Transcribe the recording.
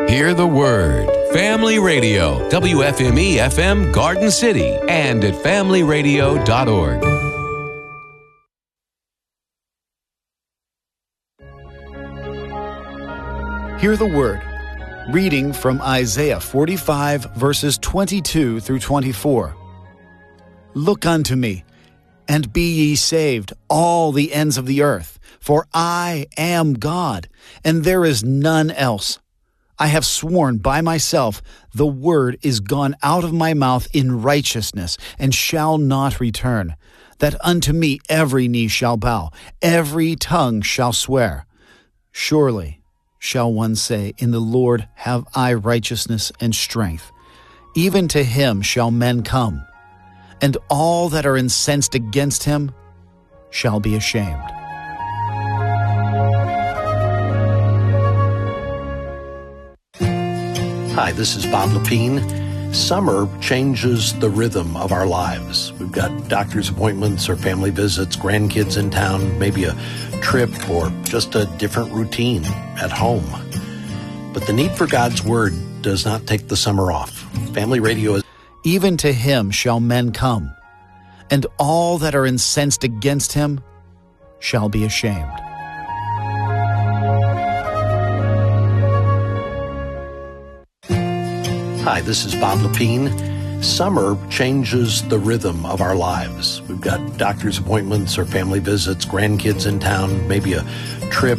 Hear the Word. Family Radio, WFME FM Garden City, and at familyradio.org. Hear the Word. Reading from Isaiah 45, verses 22 through 24. Look unto me, and be ye saved, all the ends of the earth, for I am God, and there is none else. I have sworn by myself, the word is gone out of my mouth in righteousness, and shall not return, that unto me every knee shall bow, every tongue shall swear. Surely shall one say, in the Lord have I righteousness and strength. Even to him shall men come, and all that are incensed against him shall be ashamed. Hi, this is Bob Lepine. Summer changes the rhythm of our lives. We've got doctor's appointments or family visits, grandkids in town, maybe a trip or just a different routine at home. But the need for God's Word does not take the summer off. Family Radio is... Even to him shall men come, and all that are incensed against him shall be ashamed. Hi, this is Bob Lepine. Summer changes the rhythm of our lives. We've got doctor's appointments or family visits, grandkids in town, maybe a trip